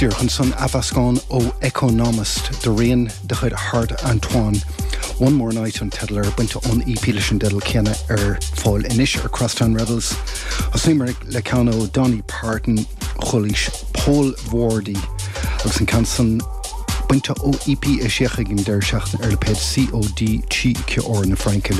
Stúrchan son Avascon ó Economist, the rain de chud Hart Antoine. One More Night on Tedler, bunta on EP Lishan Diddle Kiana Fall Inish Crosstown Rebels. Osnimer Lecano, Donny Parton, Chulish, Paul Wardy, Alson Canson, bunta o EP Ishechigim der Shachten Erleped COD Chi Kior na Frank